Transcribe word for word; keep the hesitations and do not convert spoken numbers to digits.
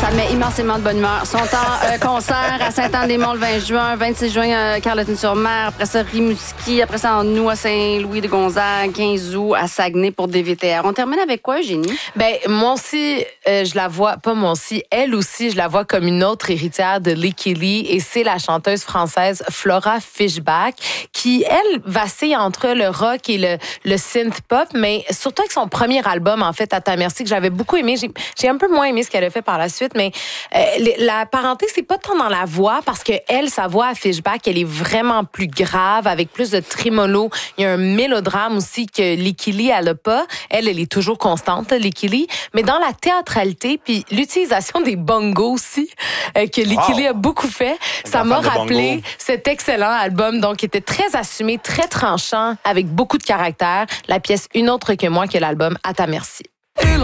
Ça me met immensément de bonne humeur. Son temps euh, concert à Saint-Anne-des-Monts le vingt juin, vingt-six juin à Carleton-sur-Mer, après ça Rimouski, après ça en août à Saint-Louis-de-Gonzague, quinze août à Saguenay pour D V T R. On termine avec quoi, Eugénie? Ben moi aussi, euh, je la vois, pas moi aussi, elle aussi, je la vois comme une autre héritière de Licky Lee et c'est la chanteuse française Flora Fishback qui, elle, vacille entre le rock et le, le synth-pop, mais surtout avec son premier album, en fait, à ta merci, que j'avais beaucoup aimé. J'ai, j'ai un peu moins aimé ce qu'elle a fait par la suite, mais euh, la parenté, c'est pas tant dans la voix, parce que elle, sa voix à Fishback, elle est vraiment plus grave, avec plus de trémolo. Il y a un mélodrame aussi que Licky Lee, elle a pas. Elle, elle est toujours constante, Licky Lee, mais dans la théâtralité, puis l'utilisation des bongos aussi, euh, que Licky Lee a beaucoup fait, ça m'a rappelé cet excellent album, donc qui était très assumé, très tranchant, avec beaucoup de caractère. La pièce Une autre que moi, que l'album À ta merci.